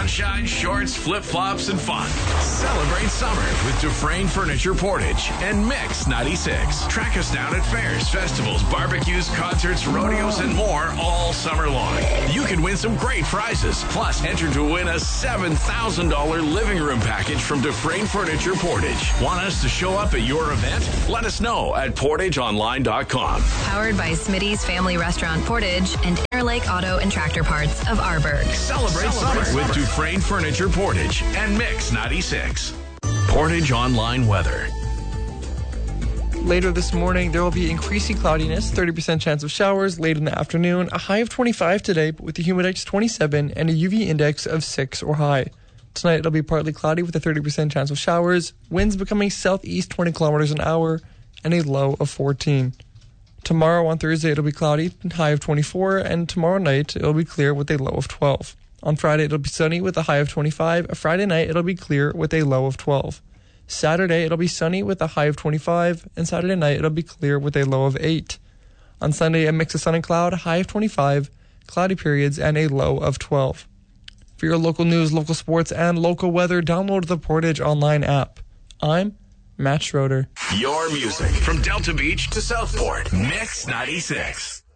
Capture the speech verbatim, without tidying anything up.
Sunshine, shorts, flip-flops, and fun. Celebrate summer with Dufresne Furniture Portage and Mix ninety-six. Track us down at fairs, festivals, barbecues, concerts, rodeos, and more all summer long. You can win some great prizes. Plus, enter to win a seven thousand dollars living room package from Dufresne Furniture Portage. Want us to show up at your event? Let us know at portage online dot com. Powered by Smitty's Family Restaurant Portage and Interlake Auto and Tractor Parts of Arburg. Celebrate, Celebrate summer with Dufresne Furniture Portage and Mix ninety-six. Portage Online Weather. Later this morning, there will be increasing cloudiness, thirty percent chance of showers late in the afternoon, a high of twenty-five today, but with a humid index twenty-seven and a U V index of six or high. Tonight, it'll be partly cloudy with a thirty percent chance of showers, winds becoming southeast twenty kilometers an hour, and a low of fourteen. Tomorrow on Thursday, it'll be cloudy, high of twenty-four, and tomorrow night, it'll be clear with a low of twelve. On Friday, it'll be sunny with a high of twenty-five. Friday night, it'll be clear with a low of twelve. Saturday, it'll be sunny with a high of twenty-five, and Saturday night, it'll be clear with a low of eight. On Sunday, a mix of sun and cloud, high of twenty-five, cloudy periods, and a low of twelve. For your local news, local sports, and local weather, download the Portage Online app. I'm Matt Schroeder. Your music from Delta Beach to Southport. Mix ninety-six.